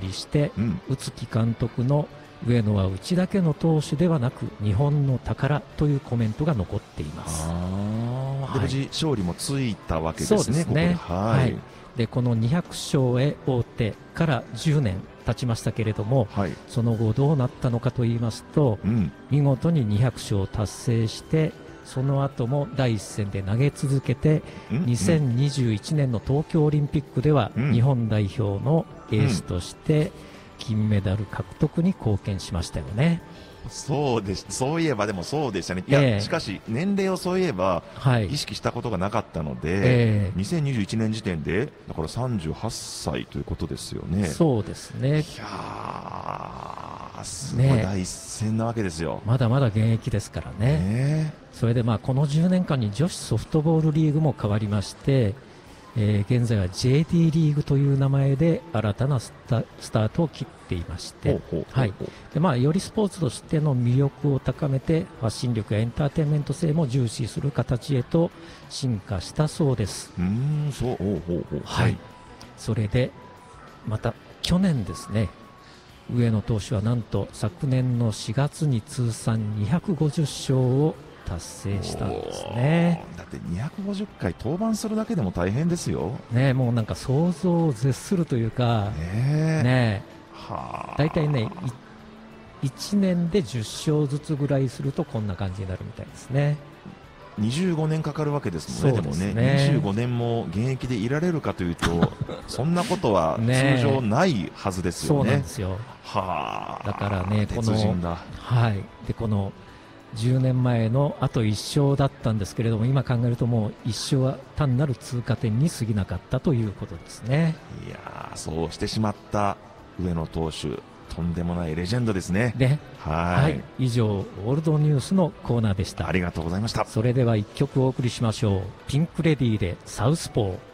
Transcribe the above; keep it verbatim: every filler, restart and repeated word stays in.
りして、 うん、 宇津木監督の上野はうちだけの投手ではなく日本の宝というコメントが残っています。 あ、 はい、 で無事勝利もついたわけですね。 そうですね。 ここで、はい、 はい、でこのにひゃく勝へ王手からじゅうねん経ちましたけれども、 はい、 その後どうなったのかと言いますと、 うん、 見事ににひゃく勝を達成して、その後も第一線で投げ続けて、 うん、 にせんにじゅういちねんの東京オリンピックではうん、 日本代表のエースとして金メダル獲得に貢献しましたよね。 そうです。そういえばでもそうでしたね。いや、 えー、 しかし年齢をそういえば意識したことがなかったので、えー、にせんにじゅういちねん時点でだからさんじゅうはっさいということですよね。 そうですね。いやー、すごい第一線なわけですよ、ね、 まだまだ現役ですからね。 ね、 それでまあこのじゅうねんかんに女子ソフトボールリーグも変わりまして、えー、現在は ジェーティー リーグという名前で新たなスタ、スタートを切っていまして、はい、でまあよりスポーツとしての魅力を高めて発信力やエンターテインメント性も重視する形へと進化したそうです。 うーん、そう、ほうほうほう、 はい、それでまた去年ですね、上野投手はなんと昨年のしがつに通算にひゃくごじゅっ勝を達成したんですね。 だってにひゃくごじゅっかい登板するだけでも大変ですよね。もうなんか想像を絶するというかね、 ね、 はあ、 だいたいねいちねんでじゅっ勝ずつぐらいするとこんな感じになるみたいですね。 にじゅうごねんかかるわけですもんね。 そうですね。 でもね、にじゅうごねんも現役でいられるかというとそんなことは通常ないはずですよね。 そうなんですよ。 はあ、 だからね、この、 はい、 でこのじゅうねんまえのあといっ勝だったんですけれども、今考えるともういっ勝は単なる通過点に過ぎなかったということですね。 いやー、そうしてしまった上野投手、とんでもないレジェンドですね。 ね、 はい、はい、 以上オールドニュースのコーナーでした。 ありがとうございました。 それではいっきょくお送りしましょう。ピンクレディーでサウスポー。